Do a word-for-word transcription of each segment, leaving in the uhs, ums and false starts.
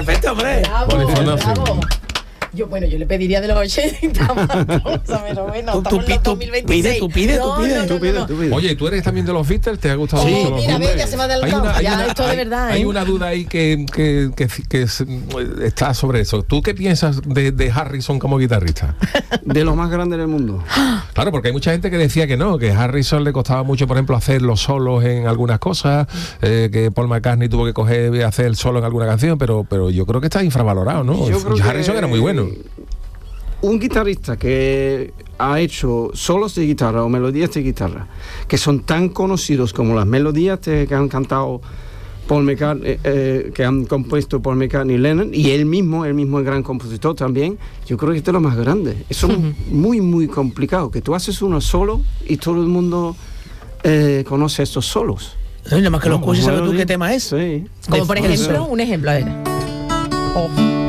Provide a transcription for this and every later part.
perfecto, hombre. Bravo, bravo. Yo, bueno, yo le pediría de los ochenta, pero bueno, tú, tú, estamos en los tú, dos mil veintiséis. tú pide, no, tú pide, no, no, tú pide, no, no. tú pide. Oye, ¿tú eres también de los Beatles? ¿Te ha gustado Sí, mucho los mira, Beatles? ve, ya se me ha adelantado. Hay una, hay Ya, una- esto de hay- verdad, hay ¿eh? una duda ahí que, que, que, que es- está sobre eso. ¿Tú qué piensas de, de Harrison como guitarrista? De los más grandes del mundo. Claro, porque hay mucha gente que decía que no, que a Harrison le costaba mucho, por ejemplo, hacer los solos en algunas cosas, eh, que Paul McCartney tuvo que coger y hacer el solo en alguna canción, pero, pero yo creo que está infravalorado, ¿no? Yo creo Harrison que era muy bueno. Un guitarrista que ha hecho solos de guitarra o melodías de guitarra que son tan conocidos como las melodías de- que han cantado Paul McCartney, eh, eh, que han compuesto Paul McCartney y Lennon, y él mismo, él mismo es gran compositor también, yo creo que este es lo más grande. Eso es muy, muy complicado, que tú haces uno solo y todo el mundo eh, conoce estos solos. Sí, nada más que lo No, escuches, ¿sabes tú melodía. qué tema es? Sí. Como por De- ejemplo, un ejemplo, a ver. Oh.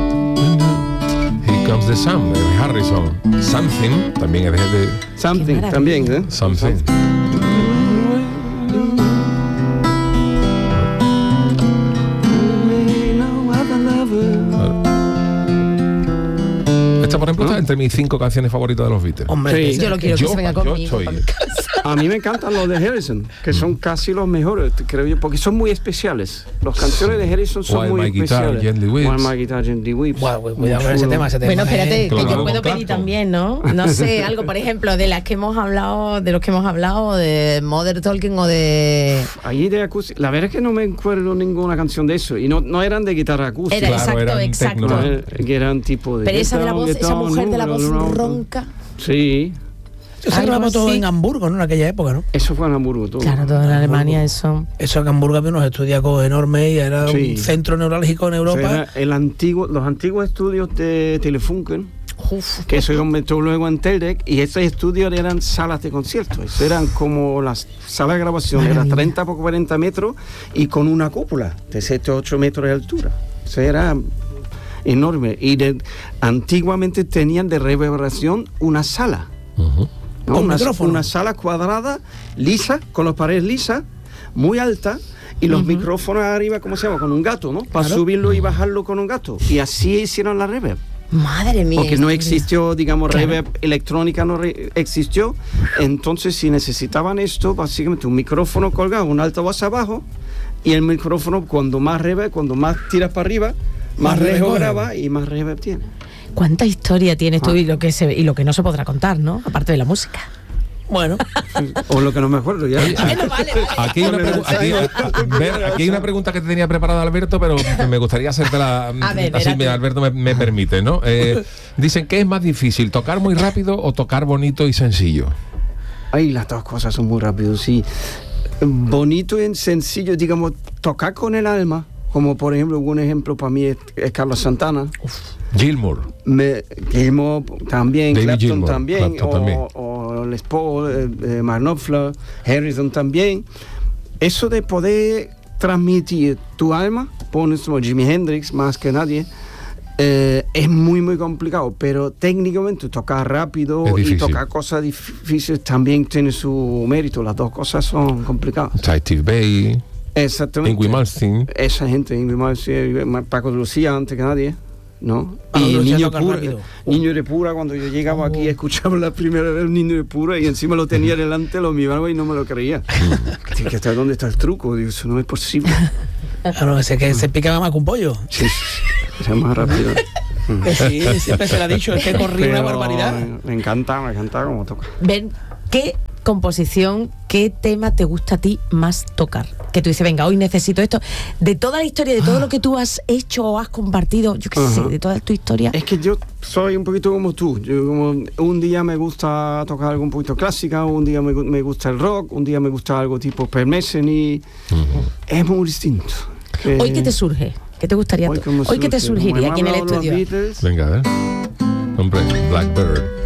Here Comes the Sun, de Harrison. Something, también es de... Something maravilla. también, ¿eh? Something. Esta, por ejemplo, está entre mis cinco canciones favoritas de los Beatles. Hombre, Sí. Yo lo quiero que Yo- se venga yo conmigo estoy- para mi casa. A mí me encantan los de Harrison, que son casi los mejores, creo yo, porque son muy especiales. Las canciones de Harrison son While muy My Guitar, especiales. Gently Weeps. While My Guitar Gently Weeps. Guau, Muy cuidado con ese chulo. tema, ese tema. Bueno, espérate, ¿eh? Claro, que yo con puedo pedir Clapton. también, ¿no? No sé, algo, por ejemplo, de las que hemos hablado, de los que hemos hablado, de Modern Talking o de... Allí de acústica, la verdad es que no me acuerdo ninguna canción de eso, y no, no eran de guitarra acústica. Era Claro, exacto, eran exacto. tecno. No, eh, que eran tipo de... Pero esa de la Get voz, Down, esa Get Down, mujer de la voz Roll Around. ronca. Sí, Eso se Algo grababa todo así. en Hamburgo, ¿no? En aquella época, ¿no? eso fue en Hamburgo todo. Claro, todo en Alemania eso. Eso en Hamburgo había unos estudiacos enormes y era Sí. un centro neurálgico en O Europa. sea, era el antiguo, los antiguos estudios de Telefunken, Uf. que se convirtió luego en Teldec, y estos estudios eran salas de conciertos. Eso eran como las salas de grabación, era Maravilla. treinta por cuarenta metros y con una cúpula de siete o ocho metros de altura. Eso era enorme. Y de- antiguamente tenían de reverberación una sala. Ujú. ¿no? Con Una, micrófono. una sala cuadrada, lisa, con las paredes lisas, muy alta, y los micrófonos arriba, ¿cómo se llama? Con un gato, ¿no? Para Claro. subirlo y bajarlo con un gato. Y así hicieron la reverb. Madre mía. Porque no esto- existió, digamos, Claro. reverb electrónica, no re- existió. Entonces, si necesitaban esto, básicamente un micrófono colgado, un altavoz abajo, y el micrófono, cuando más reverb, cuando más tiras para arriba, más Más reverb lejos coge. graba y más reverb tiene. ¿Cuánta historia tienes tú Ah. y lo que se y lo que no se podrá contar, ¿no? Aparte de la música. Bueno, O lo que no me acuerdo ya. Bueno, vale, vale. Aquí hay, una pregu- aquí, a- ver, aquí hay una pregunta que te tenía preparada, Alberto, pero me gustaría hacértela A ver, así, espérate. me- Alberto me, me permite, ¿no? Eh, dicen que es más difícil, tocar muy rápido o tocar bonito y sencillo. Ay, las dos cosas son muy rápidas, sí. Bonito y sencillo, digamos, tocar con el alma, como por ejemplo, un ejemplo para mí es, es Carlos Santana. Gilmour. Me, Gilmour también, David Clapton Gilmour, también, Clapton o, también. o Les Paul, eh, eh, Mark Knopfler, Harrison también. Eso de poder transmitir tu alma, pones como Jimi Hendrix más que nadie, eh, es muy muy complicado, pero técnicamente tocar rápido Es y difícil. tocar cosas difíciles también tiene su mérito. Las dos cosas son complicadas. O sea, Steve Vai, Exactamente. Ingrid Malmsteen. Esa gente, Ingrid Malmsteen, Paco de Lucía antes que nadie, ¿no? Paco de Y Lucía Niño toca Pura, rápido. Niño de Pura, cuando yo llegaba aquí escuchaba la primera vez Niño de Pura y encima lo tenía delante, lo miraba y no me lo creía. Dije, ¿que está- ¿dónde está el truco? Digo, eso no es posible. claro, ese que se picaba más que un pollo. Sí, sí, es más rápido. Que sí, siempre se le ha dicho, es que corría una Pero barbaridad. Me, me encanta, me encanta cómo toca. Ven, ¿qué composición, qué tema te gusta a ti más tocar? Que tú dices, venga, hoy necesito esto. De toda la historia, de todo lo que tú has hecho o has compartido, yo qué sé, Ajá. de toda tu historia. Es que yo soy un poquito como tú. Yo como un día me gusta tocar algo un poquito clásica, un día me, gu- me gusta el rock, un día me gusta algo tipo Per Messeny. Es muy distinto. Que- ¿Hoy qué te surge? ¿Qué te gustaría? Hoy to- como Hoy qué te surge, como surgiría me aquí en el han hablado los estudio? Beatles, Venga, a ver. Hombre, Blackbird.